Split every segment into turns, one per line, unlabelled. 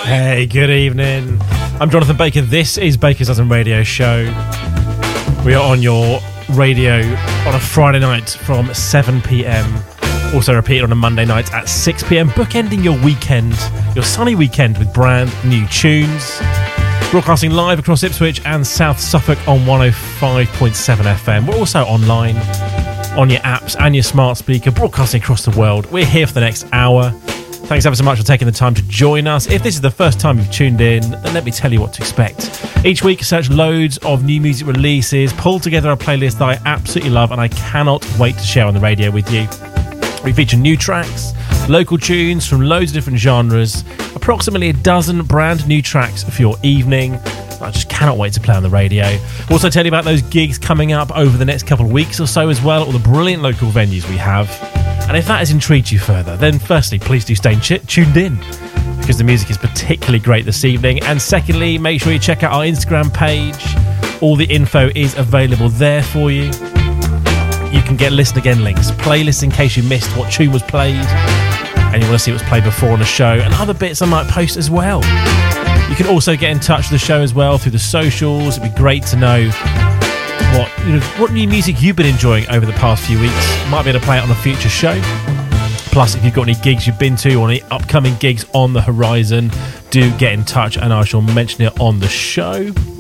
Hey, good evening. I'm Jonathan Baker. This is Baker's Dozen Radio Show. We are on your radio on a Friday night from 7 p.m. Also repeated on a Monday night at 6 p.m. Bookending your weekend, your sunny weekend with brand new tunes. Broadcasting live across Ipswich and South Suffolk on 105.7 FM. We're also online on your apps and your smart speaker, broadcasting across the world. We're here for the next hour. Thanks ever so much for taking the time to join us. If this is the first time you've tuned in, then let me tell you what to expect. Each week, I search loads of new music releases, pull together a playlist that I absolutely love and I cannot wait to share on the radio with you. We feature new tracks, local tunes from loads of different genres, approximately a dozen brand new tracks for your evening. I just cannot wait to play on the radio. We'll also tell you about those gigs coming up over the next couple of weeks or so as well, all the brilliant local venues we have. And if that has intrigued you further, then firstly, please do stay tuned in, because the music is particularly great this evening. And secondly, make sure you check out our Instagram page. All the info is available there for you. You can get listen again links, playlists in case you missed what tune was played, and you want to see what's played before on the show, and other bits I might post as well. You can also get in touch with the show as well through the socials. It'd be great to know what new music you've been enjoying over the past few weeks. Might be able to play it on a future show. Plus, if you've got any gigs you've been to or any upcoming gigs on the horizon, do get in touch and I shall mention it on the show.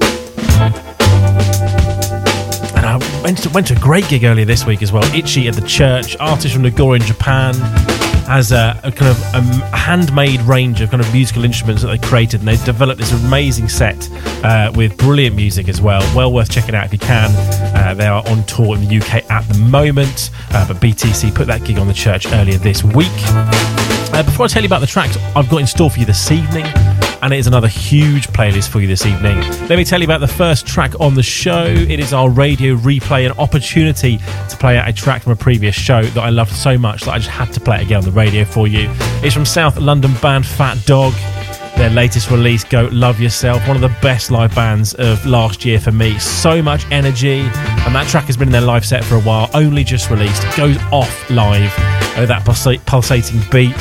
And I went to a great gig earlier this week as well. Itchy at the Church, artist from Nagore in Japan, has a kind of a handmade range of kind of musical instruments that they created, and they've developed this amazing set with brilliant music as well. Well worth checking out if you can. They are on tour in the UK at the moment, but BTC put that gig on the Church earlier this week. Before I tell you about the tracks I've got in store for you this evening, and it is another huge playlist for you this evening, let me tell you about the first track on the show. It is our radio replay, an opportunity to play out a track from a previous show that I loved so much that I just had to play it again on the radio for you. It's from South London band Fat Dog. Their latest release, Go Love Yourself, one of the best live bands of last year for me. So much energy, and that track has been in their live set for a while, only just released. It goes off live with that pulsating beat.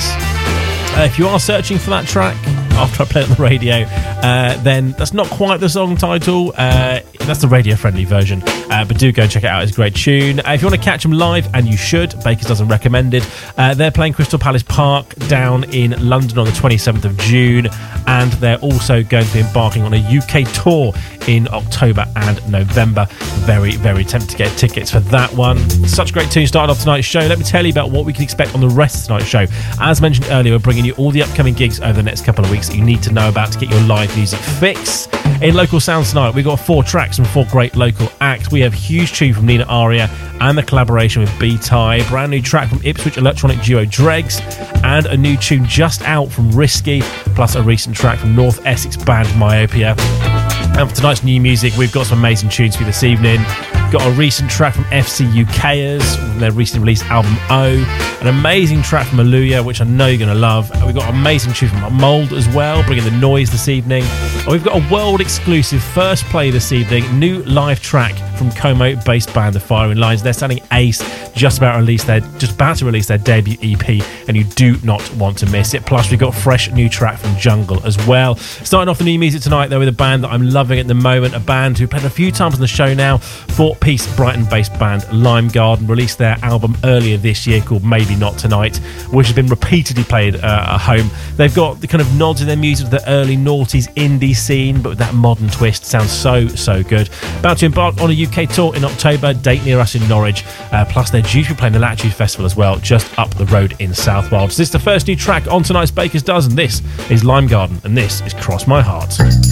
If you are searching for that track after I play it on the radio, then that's not quite the song title. That's the radio-friendly version. But do go and check it out. It's a great tune. If you want to catch them live, and you should, Baker's Dozen recommended, they're playing Crystal Palace Park down in London on the 27th of June. And they're also going to be embarking on a UK tour in October and November. Very, very tempted to get tickets for that one. Such a great tune starting off tonight's show. Let me tell you about what we can expect on the rest of tonight's show. As mentioned earlier, we're bringing you all the upcoming gigs over the next couple of weeks that you need to know about to get your live music fix. In Local Sounds tonight, we've got 4 tracks from 4 great local acts. We have a huge tune from Nina Aria and the collaboration with B-Tie, brand new track from Ipswich electronic duo Dregs, and a new tune just out from Risky, plus a recent track from North Essex band Myopia. And for tonight's new music, we've got some amazing tunes for you this evening. Got a recent track from FC UKers from their recently released album O, an amazing track from Aluya, which I know you're going to love. We've got an amazing tune from Mould as well, bringing the noise this evening. And we've got a world exclusive first play this evening, new live track from Como-based band The Firing Lines. They're sounding ace, just about to release their debut EP, and you do not want to miss it. Plus, we've got a fresh new track from Jungle as well. Starting off the new music tonight, though, with a band that I'm loving at the moment, a band who played a few times on the show now, 4-piece Brighton-based band Lime Garden, released their album earlier this year called Maybe Not Tonight, which has been repeatedly played at home. They've got the kind of nods in their music to the early noughties indie scene, but with that modern twist. Sounds so good. About to embark on a UK tour in October, date near us in Norwich, plus they're due to be playing the Latitude Festival as well, just up the road in Southwold. So this is the first new track on tonight's Baker's Dozen. This is Lime Garden, and this is Cross My Heart.